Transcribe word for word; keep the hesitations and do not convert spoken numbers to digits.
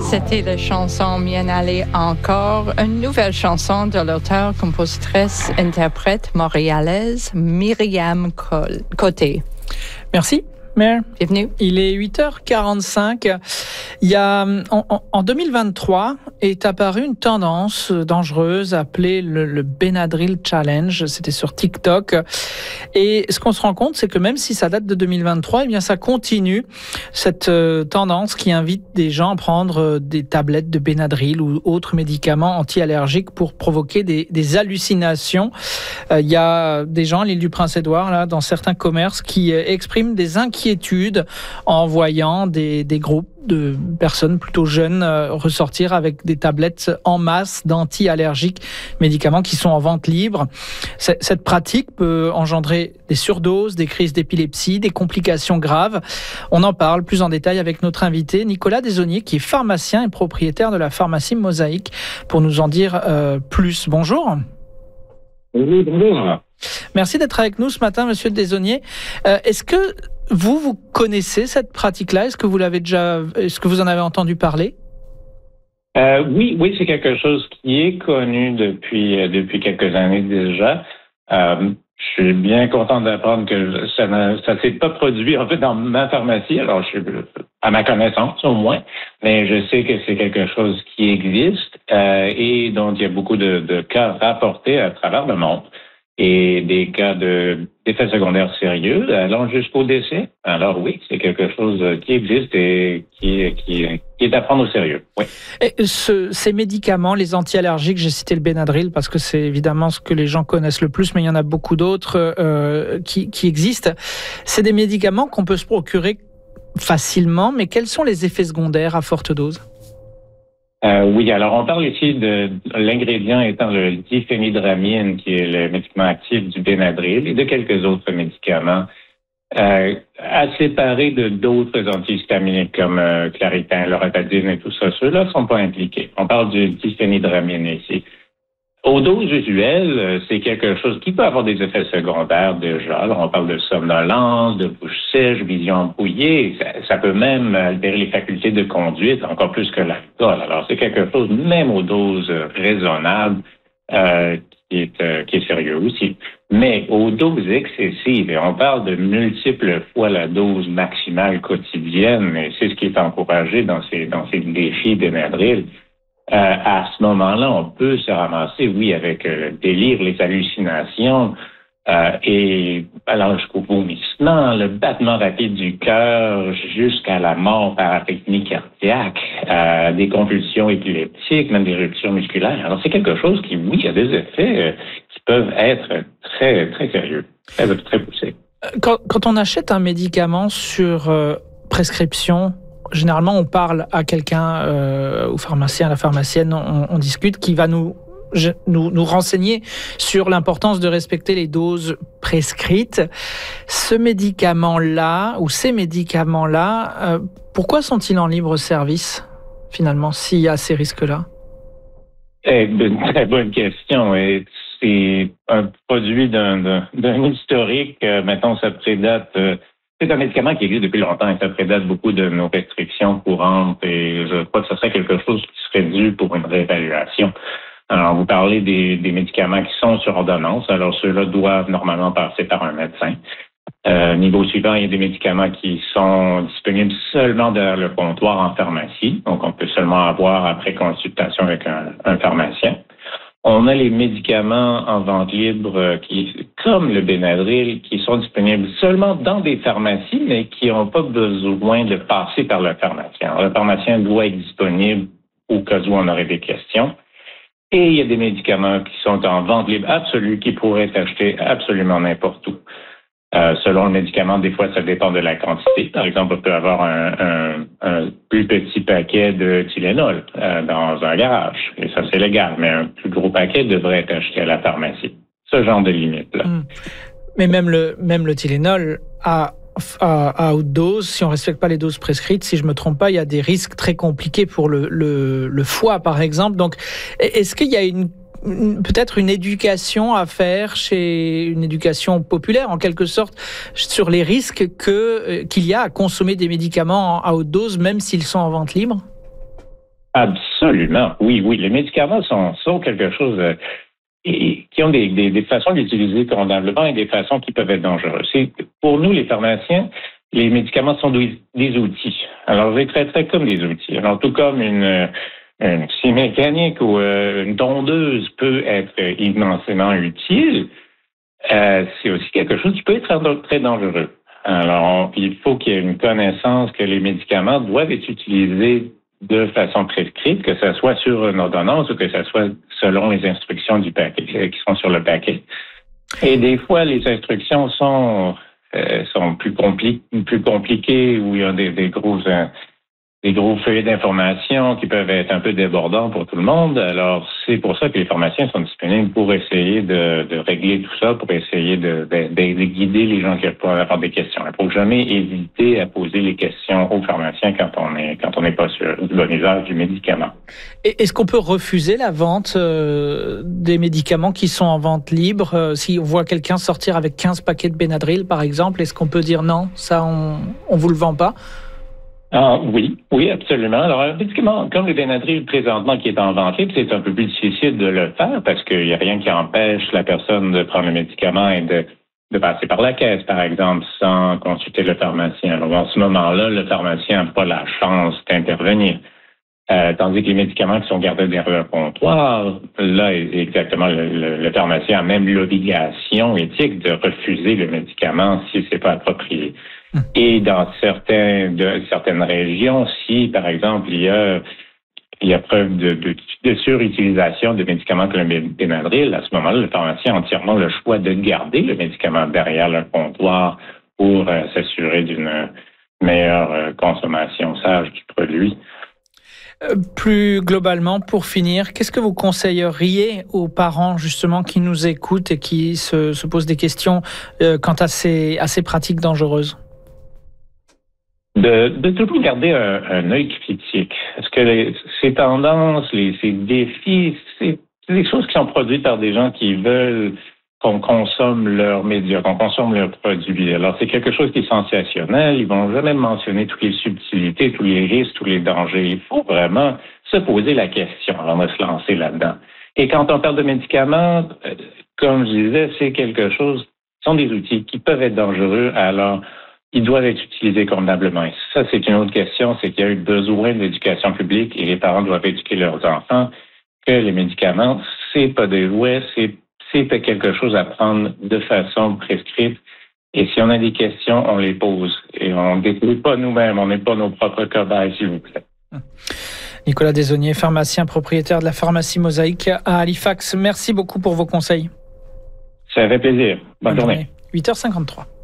C'était la chanson Bien aller encore, une nouvelle chanson de l'auteur, compositrice, interprète montréalaise Myriam Côté. Merci, Mère. Bienvenue. Il est huit heures quarante-cinq. Il y a, en, en deux mille vingt-trois est apparue une tendance dangereuse appelée le, le Benadryl Challenge. C'était sur TikTok. Et ce qu'on se rend compte, c'est que même si ça date de deux mille vingt-trois, eh bien, ça continue cette euh, tendance qui invite des gens à prendre euh, des tablettes de Benadryl ou autres médicaments anti-allergiques pour provoquer des, des hallucinations. Euh, il y a des gens à l'île du Prince-Édouard, là, dans certains commerces, qui euh, expriment des inquiétudes en voyant des, des groupes de personnes plutôt jeunes euh, ressortir avec des tablettes en masse d'anti-allergiques, médicaments qui sont en vente libre. C- cette pratique peut engendrer des surdoses, des crises d'épilepsie, des complications graves. On en parle plus en détail avec notre invité Nicolas Desaulniers, qui est pharmacien et propriétaire de la pharmacie Mosaïque, pour nous en dire euh, plus. Bonjour. Oui, bonjour. Merci d'être avec nous ce matin, Monsieur Desaulniers. Euh, est-ce que vous, vous connaissez cette pratique-là? Est-ce que vous l'avez déjà, est-ce que vous en avez entendu parler? Euh, oui, oui, c'est quelque chose qui est connu depuis, euh, depuis quelques années déjà. Euh, je suis bien content d'apprendre que ça ne ça s'est pas produit, en fait, dans ma pharmacie. Alors, je suis, à ma connaissance, au moins. Mais je sais que c'est quelque chose qui existe, euh, et dont il y a beaucoup de, de cas rapportés à travers le monde. Et des cas de, d'effets secondaires sérieux, allant jusqu'au décès. Alors oui, c'est quelque chose qui existe et qui, qui, qui est à prendre au sérieux. Oui. Et ce, ces médicaments, les anti-allergiques, j'ai cité le Benadryl parce que c'est évidemment ce que les gens connaissent le plus, mais il y en a beaucoup d'autres euh, qui, qui existent. C'est des médicaments qu'on peut se procurer facilement, mais quels sont les effets secondaires à forte dose? Euh, oui, alors on parle ici de l'ingrédient étant le diphénhydramine, qui est le médicament actif du Benadryl, et de quelques autres médicaments, euh, à séparer de d'autres antihistaminiques comme euh, Claritin, Loratadine et tout ça. Ceux-là ne sont pas impliqués. On parle du diphénhydramine ici. Aux doses usuelles, c'est quelque chose qui peut avoir des effets secondaires déjà. Alors, on parle de somnolence, de bouche sèche, vision embrouillée. Ça, ça peut même altérer les facultés de conduite, encore plus que l'alcool. Alors, c'est quelque chose, même aux doses raisonnables, euh, qui est, euh, qui est sérieux aussi. Mais aux doses excessives, et on parle de multiples fois la dose maximale quotidienne, et c'est ce qui est encouragé dans ces, dans ces défis Benadryl. Euh, à ce moment-là, on peut se ramasser, oui, avec euh, le délire, les hallucinations, euh, et allant jusqu'au vomissement, le battement rapide du cœur, jusqu'à la mort par arythmie cardiaque, euh, des convulsions épileptiques, même des ruptures musculaires. Alors, c'est quelque chose qui, oui, a des effets euh, qui peuvent être très, très sérieux, très, très poussés. Quand, quand on achète un médicament sur euh, prescription, généralement, on parle à quelqu'un, euh, au pharmacien, à la pharmacienne, on, on discute, qui va nous, je, nous, nous renseigner sur l'importance de respecter les doses prescrites. Ce médicament-là, ou ces médicaments-là, euh, pourquoi sont-ils en libre service, finalement, s'il y a ces risques-là? C'est une très bonne question. Et c'est un produit d'un, d'un, d'un historique. Euh, maintenant, ça prédate... Euh, C'est un médicament qui existe depuis longtemps et ça prédate beaucoup de nos restrictions courantes et je crois que ce serait quelque chose qui serait dû pour une réévaluation. Alors, vous parlez des, des médicaments qui sont sur ordonnance. Alors, ceux-là doivent normalement passer par un médecin. Euh, niveau suivant, il y a des médicaments qui sont disponibles seulement derrière le comptoir en pharmacie. Donc, on peut seulement avoir après consultation avec un, un pharmacien. On a les médicaments en vente libre, qui, comme le Benadryl, qui sont disponibles seulement dans des pharmacies, mais qui n'ont pas besoin de passer par le pharmacien. Alors, le pharmacien doit être disponible au cas où on aurait des questions. Et il y a des médicaments qui sont en vente libre absolue, qui pourraient être achetés absolument n'importe où. Euh, selon le médicament, des fois, ça dépend de la quantité. Par exemple, on peut avoir un, un, un plus petit paquet de Tylenol euh, dans un garage. Et ça, c'est légal. Mais un plus gros paquet devrait être acheté à la pharmacie. Ce genre de limite-là. Mmh. Mais même le, même le Tylenol, à, à, à haute dose, si on ne respecte pas les doses prescrites, si je ne me trompe pas, il y a des risques très compliqués pour le, le, le foie, par exemple. Donc, est-ce qu'il y a une peut-être une éducation à faire, chez une éducation populaire en quelque sorte, sur les risques que, qu'il y a à consommer des médicaments à haute dose, même s'ils sont en vente libre? Absolument, oui, oui. Les médicaments sont, sont quelque chose euh, et, qui ont des, des, des façons d'utiliser convenablement et des façons qui peuvent être dangereuses. C'est, pour nous, les pharmaciens, les médicaments sont des, des outils. Alors, je les traiterais comme des outils. Alors, tout comme une, une scie mécanique ou euh, une tondeuse peut être immensément utile, euh, c'est aussi quelque chose qui peut être très dangereux. Alors, il faut qu'il y ait une connaissance que les médicaments doivent être utilisés de façon prescrite, que ce soit sur une ordonnance ou que ce soit selon les instructions du paquet, qui sont sur le paquet. Et des fois, les instructions sont, euh, sont plus, compli- plus compliquées, où il y a des, des gros... Euh, des gros feuillets d'informations qui peuvent être un peu débordants pour tout le monde. Alors, c'est pour ça que les pharmaciens sont disponibles pour essayer de, de régler tout ça, pour essayer de, de, de guider les gens qui peuvent avoir des questions. Il ne faut jamais hésiter à poser les questions aux pharmaciens quand on est quand on n'est pas sûr du bon usage du médicament. Et est-ce qu'on peut refuser la vente euh, des médicaments qui sont en vente libre? Euh, si on voit quelqu'un sortir avec quinze paquets de Benadryl, par exemple, est-ce qu'on peut dire non, ça, on ne vous le vend pas? Ah, oui, oui, absolument. Alors, un médicament comme le Benadryl présentement qui est en vente libre, c'est un peu plus difficile de le faire parce qu'il n'y a rien qui empêche la personne de prendre le médicament et de, de passer par la caisse, par exemple, sans consulter le pharmacien. Alors, en ce moment-là, le pharmacien n'a pas la chance d'intervenir. Euh, tandis que les médicaments qui sont gardés derrière le comptoir, là, exactement, le, le, le pharmacien a même l'obligation éthique de refuser le médicament si c'est pas approprié. Et dans certains, de, certaines régions, si, par exemple, il y a, il y a preuve de, de, de surutilisation de médicaments comme le Benadryl, à ce moment-là, le pharmacien a entièrement le choix de garder le médicament derrière le comptoir pour euh, s'assurer d'une meilleure euh, consommation sage du produit. Plus globalement, pour finir, qu'est-ce que vous conseilleriez aux parents justement qui nous écoutent et qui se, se posent des questions euh, quant à ces, à ces pratiques dangereuses? De, de toujours garder un, un œil critique. Parce que les, ces tendances, les, ces défis, c'est, c'est des choses qui sont produites par des gens qui veulent qu'on consomme leurs médias, qu'on consomme leurs produits. Alors, c'est quelque chose qui est sensationnel. Ils vont jamais mentionner toutes les subtilités, tous les risques, tous les dangers. Il faut vraiment se poser la question avant de se lancer là-dedans. Et quand on parle de médicaments, comme je disais, c'est quelque chose, ce sont des outils qui peuvent être dangereux. Alors, ils doivent être utilisés convenablement. Et ça, c'est une autre question, c'est qu'il y a eu besoin de l'éducation publique et les parents doivent éduquer leurs enfants que les médicaments, c'est pas des jouets, c'est c'est quelque chose à prendre de façon prescrite. Et si on a des questions, on les pose. Et on ne détruit pas nous-mêmes, on n'est pas nos propres cobayes, s'il vous plaît. Nicolas Desaulniers, pharmacien, propriétaire de la pharmacie Mosaïque à Halifax. Merci beaucoup pour vos conseils. Ça fait plaisir. Bonne, Bonne journée. journée. huit heures cinquante-trois.